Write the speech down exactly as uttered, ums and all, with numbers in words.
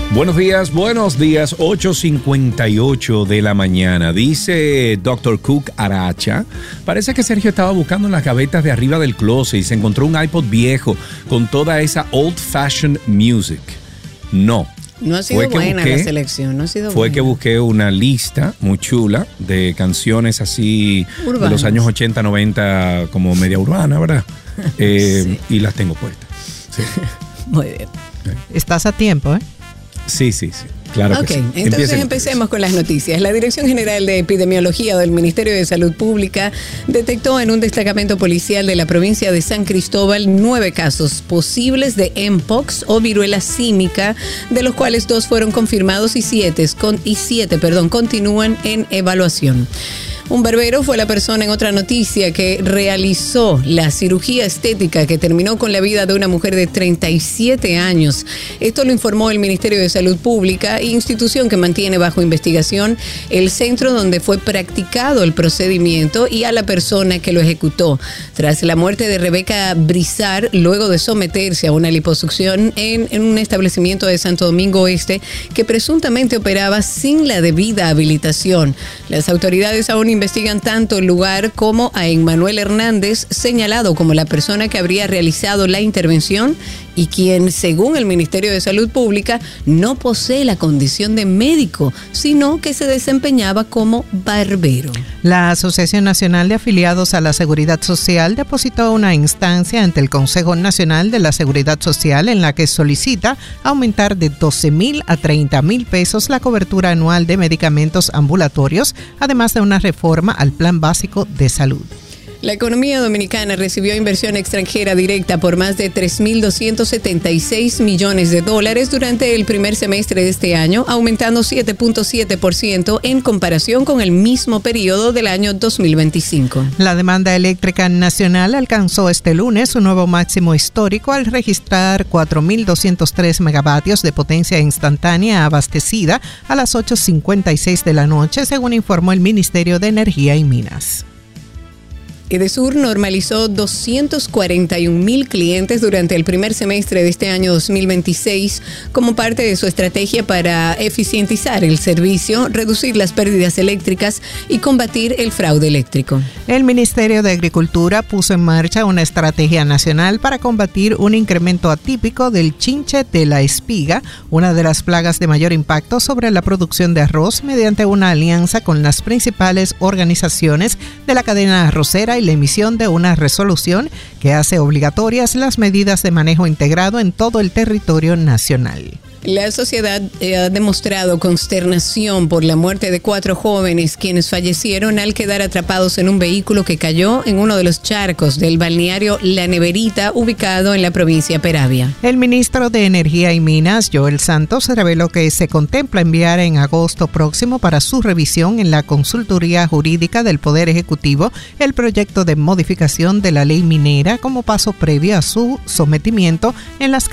Buenos días, buenos días, ocho cincuenta y ocho de la mañana. Dice doctor Cook Aracha, parece que Sergio estaba buscando en las gavetas de arriba del closet y se encontró un iPod viejo con toda esa old-fashioned music. No. No ha sido buena busqué, la selección, no ha sido Fue buena. que busqué una lista muy chula de canciones así Urbanas. de los años ochenta, noventa, como media urbana, ¿verdad? Eh, sí. Y las tengo puestas. Sí. Muy bien. Estás a tiempo, ¿eh? Sí, sí, sí. Claro ok, que sí. Entonces Empiecen empecemos con las noticias. La Dirección General de Epidemiología del Ministerio de Salud Pública detectó en un destacamento policial de la provincia de San Cristóbal nueve casos posibles de M-Pox o viruela símica, de los cuales dos fueron confirmados y siete, con, y siete perdón, continúan en evaluación. Un barbero fue la persona en otra noticia que realizó la cirugía estética que terminó con la vida de una mujer de treinta y siete años. Esto lo informó el Ministerio de Salud Pública, institución que mantiene bajo investigación el centro donde fue practicado el procedimiento y a la persona que lo ejecutó. Tras la muerte de Rebeca Brizar, luego de someterse a una liposucción en, en un establecimiento de Santo Domingo Este que presuntamente operaba sin la debida habilitación. Las autoridades aún investigan tanto el lugar como a Emmanuel Hernández, señalado como la persona que habría realizado la intervención y quien, según el Ministerio de Salud Pública, no posee la condición de médico, sino que se desempeñaba como barbero. La Asociación Nacional de Afiliados a la Seguridad Social depositó una instancia ante el Consejo Nacional de la Seguridad Social en la que solicita aumentar de doce mil a treinta mil pesos la cobertura anual de medicamentos ambulatorios, además de una reforma al Plan Básico de Salud. La economía dominicana recibió inversión extranjera directa por más de tres mil doscientos setenta y seis millones de dólares durante el primer semestre de este año, aumentando siete punto siete por ciento en comparación con el mismo periodo del año dos mil veinticinco. La demanda eléctrica nacional alcanzó este lunes un nuevo máximo histórico al registrar cuatro mil doscientos tres megavatios de potencia instantánea abastecida a las ocho cincuenta y seis de la noche, según informó el Ministerio de Energía y Minas. Edesur normalizó doscientos cuarenta y un mil clientes durante el primer semestre de este año dos mil veintiséis como parte de su estrategia para eficientizar el servicio, reducir las pérdidas eléctricas y combatir el fraude eléctrico. El Ministerio de Agricultura puso en marcha una estrategia nacional para combatir un incremento atípico del chinche de la espiga, una de las plagas de mayor impacto sobre la producción de arroz, mediante una alianza con las principales organizaciones de la cadena arrocera y la emisión de una resolución que hace obligatorias las medidas de manejo integrado en todo el territorio nacional. La sociedad eh, ha demostrado consternación por la muerte de cuatro jóvenes quienes fallecieron al quedar atrapados en un vehículo que cayó en uno de los charcos del balneario La Neverita, ubicado en la provincia Peravia. El ministro de Energía y Minas, Joel Santos, reveló que se contempla enviar en agosto próximo para su revisión en la Consultoría Jurídica del Poder Ejecutivo el proyecto de modificación de la ley minera como paso previo a su sometimiento en las